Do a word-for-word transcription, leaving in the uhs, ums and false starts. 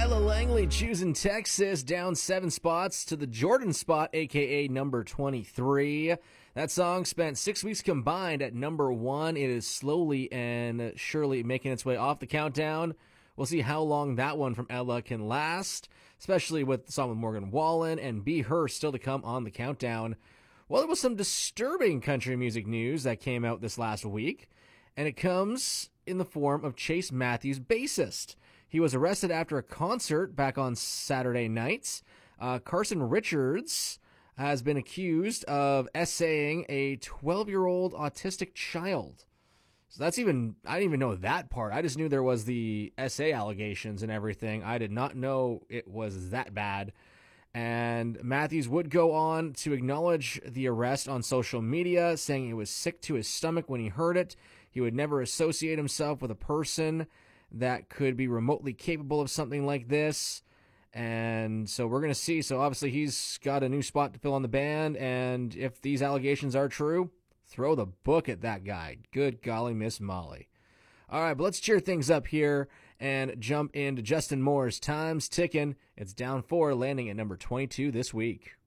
Ella Langley, Choosing Texas, down seven spots to the Jordan spot, a k a number twenty-three. That song spent six weeks combined at number one. It is slowly and surely making its way off the countdown. We'll see how long that one from Ella can last, especially with the song with Morgan Wallen and Be Her still to come on the countdown. Well, there was some disturbing country music news that came out this last week, and it comes in the form of Chase Matthews, bassist. He was arrested after a concert back on Saturday night. Uh, Carson Richards has been accused of essaying a twelve-year-old autistic child. So that's even, I didn't even know that part. I just knew there was the essay allegations and everything. I did not know it was that bad. And Matthews would go on to acknowledge the arrest on social media, saying he was sick to his stomach when he heard it. He would never associate himself with a person that could be remotely capable of something like this. And so we're going to see. So obviously he's got a new spot to fill on the band. And if these allegations are true, throw the book at that guy. Good golly, Miss Molly. All right, but let's cheer things up here and jump into Justin Moore's Time's Ticking. It's down four, landing at number twenty-two this week.